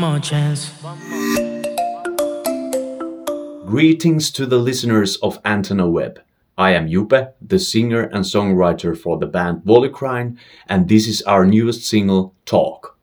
more chance. Greetings to the listeners of Antenna Web. I am Jupe, the singer and songwriter for the band Volleycrine, and this is our newest single, Talk.